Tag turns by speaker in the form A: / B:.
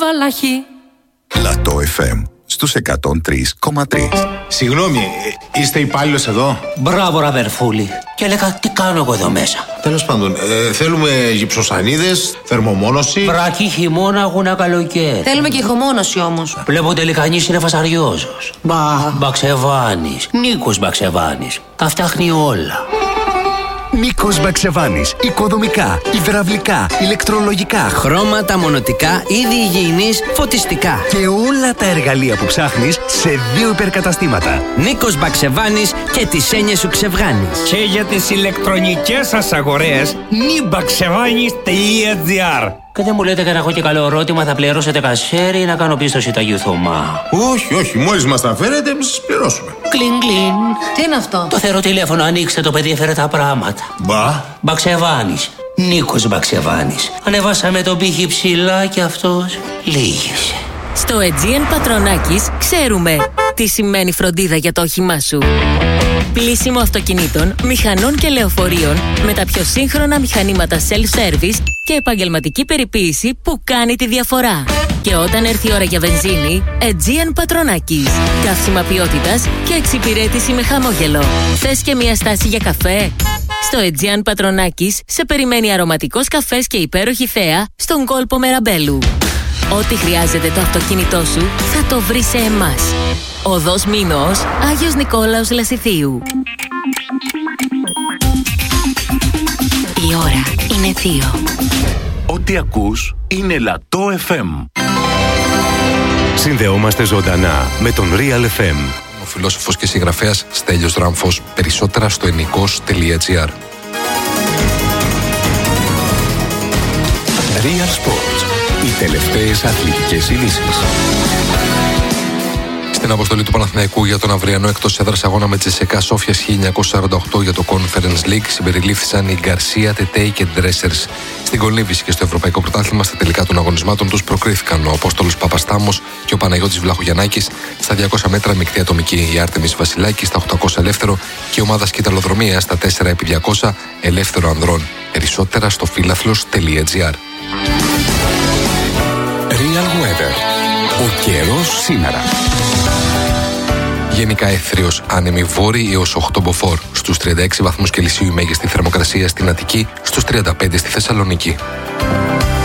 A: βαλαχή.
B: Λατό FM στους 103,3.
C: Συγγνώμη, είστε υπάλληλος εδώ?
D: Μπράβο, ραβερφούλη. Και έλεγα, τι κάνω εγώ εδώ μέσα.
C: Τέλος πάντων, θέλουμε γυψοσανίδες, θερμομόνωση.
D: Βρακή, χειμώνα, αγούνα, καλοκαίρι.
A: Θέλουμε και ηχομόνωση όμως.
D: Βλέπω τελικά κανείς είναι φασαριόζος. Μπαξεβάνης. Νίκος Μπαξεβάνης. Τα φτιάχνει όλα.
E: Νίκος Μπαξεβάνης. Οικοδομικά, υδραυλικά, ηλεκτρολογικά,
F: χρώματα, μονοτικά, είδη υγιεινής, φωτιστικά.
E: Και όλα τα εργαλεία που ψάχνεις σε 2 υπερκαταστήματα.
F: Νίκος Μπαξεβάνης και τις έννοιες σου ξεβγάνεις.
G: Και για τις ηλεκτρονικές σας αγορές, nibaxevanis.gr.
D: Και δεν μου λέτε και να έχω και καλό ερώτημα, θα πληρώσετε κασέρι ή να κάνω πίστοση Ταγιού Θωμά?
C: Όχι, μόλις μας τα φέρετε, εμείς σας πληρώσουμε.
D: Κλιν, κλιν.
A: Τι είναι αυτό?
D: Το θεωρώ τηλέφωνο, ανοίξτε το, παιδί έφερε τα πράγματα. Μπαξεβάνης. Νίκος Μπαξεβάνης. Ανεβάσαμε τον πύχη ψηλά και αυτός λύγησε.
H: Στο Aegean Πατρονάκης ξέρουμε τι σημαίνει φροντίδα για το όχημά σου. Πλύσιμο αυτοκινήτων, μηχανών και λεωφορείων με τα πιο σύγχρονα μηχανήματα self-service και επαγγελματική περιποίηση που κάνει τη διαφορά. Και όταν έρθει η ώρα για βενζίνη, Aegean Πατρονάκης. Καύσιμα ποιότητας και εξυπηρέτηση με χαμόγελο. Θες και μια στάση για καφέ? Στο Aegean Πατρονάκης σε περιμένει αρωματικός καφές και υπέροχη θέα στον κόλπο Μεραμπέλου. Ό,τι χρειάζεται το αυτοκίνητό σου θα το βρει σε εμάς. Οδός Μήνος, Άγιος Νικόλαος Λασιθίου. Η ώρα είναι 2.
E: Ό,τι ακούς είναι Λατό FM. Συνδεόμαστε ζωντανά με τον Real FM.
I: Ο φιλόσοφος και συγγραφέας Στέλιος Δράμφος. Περισσότερα στο ενικός.gr.
E: Real Sports. Οι τελευταίες αθλητικές ειδήσεις.
I: Στην αποστολή του Παναθηναϊκού για τον αυριανό εκτός έδρας αγώνα με Τσεσεκά Σόφιας 1948 για το Conference League συμπεριλήφθησαν οι Γκαρσία, Τετέι και Ντρέσερς. Στην κολύμβηση και στο Ευρωπαϊκό Πρωτάθλημα στα τελικά των αγωνισμάτων τους προκρίθηκαν ο Απόστολος Παπαστάμος και ο Παναγιώτης Βλαχογιαννάκης στα 200 μέτρα μεικτή ατομική, η Άρτεμις Βασιλάκη στα 800 ελεύθερο και η ομάδα σκηταλοδρομίας στα 4x200 ελεύθερο ανδρών. Περισσότερα στο φίλαθλος.gr.
E: Real Weather. Ο καιρός σήμερα.
I: Γενικά εύθριος, άνεμη βόρειη έως 8 μποφόρ. Στους 36 βαθμούς Κελσίου η μέγιστη θερμοκρασία στην Αττική, στους 35 στη Θεσσαλονίκη.